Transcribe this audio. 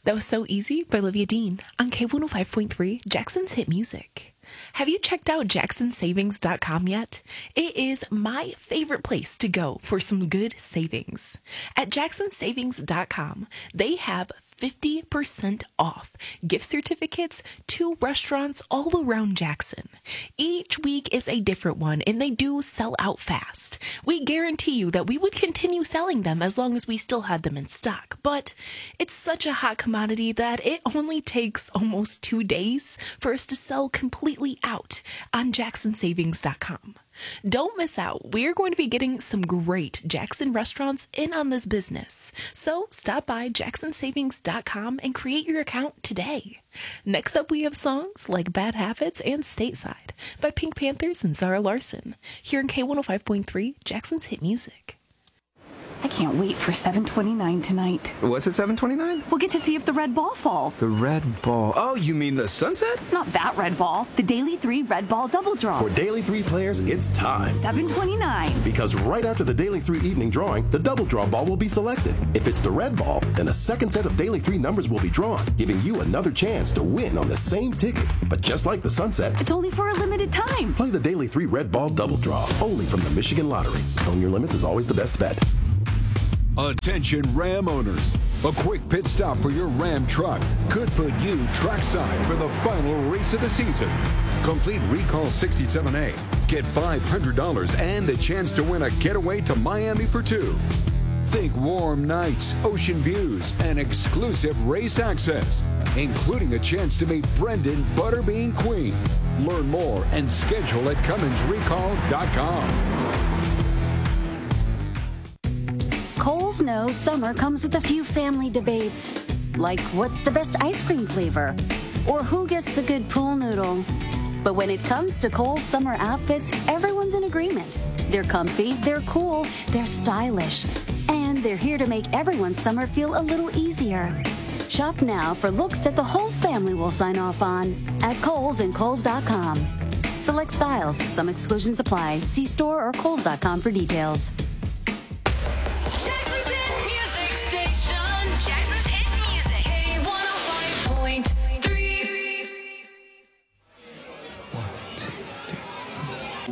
That was So Easy by Olivia Dean on K105.3 Jackson's Hit Music. Have you checked out jacksonsavings.com yet? It is my favorite place to go for some good savings. At jacksonsavings.com, they have 50% off gift certificates to restaurants all around Jackson. Each week is a different one, and they do sell out fast. We guarantee you that we would continue selling them as long as we still had them in stock, but it's such a hot commodity that it only takes almost 2 days for us to sell completely out on jacksonsavings.com. Don't miss out. We're going to be getting some great Jackson restaurants in on this business. So stop by jacksonsavings.com and create your account today. Next up, we have songs like Bad Habits and Stateside by Pink Panthers and Zara Larsson here in K105.3 Jackson's Hit Music. I can't wait for 7:29 tonight. What's at 7:29? We'll get to see if the red ball falls. The red ball. Oh, you mean the sunset? Not that red ball. The Daily 3 Red Ball Double Draw. For Daily 3 players, it's time. 7:29. Because right after the Daily 3 evening drawing, the double draw ball will be selected. If it's the red ball, then a second set of Daily 3 numbers will be drawn, giving you another chance to win on the same ticket. But just like the sunset, It's only for a limited time. play the Daily 3 Red Ball Double Draw, only from the Michigan Lottery. Knowing your limits is always the best bet. Attention Ram owners. A quick pit stop for your Ram truck could put you trackside for the final race of the season. Complete Recall 67A. Get $500 and the chance to win a getaway to Miami for 2. Think warm nights, ocean views, and exclusive race access, including a chance to meet Brendan Butterbean Queen. Learn more and schedule at CumminsRecall.com. Kohl's knows summer comes with a few family debates, like what's the best ice cream flavor, or who gets the good pool noodle. But when it comes to Kohl's summer outfits, everyone's in agreement. They're comfy, they're cool, they're stylish, and they're here to make everyone's summer feel a little easier. Shop now for looks that the whole family will sign off on at Kohl's and Kohls.com. Select styles, some exclusions apply. See store or Kohls.com for details.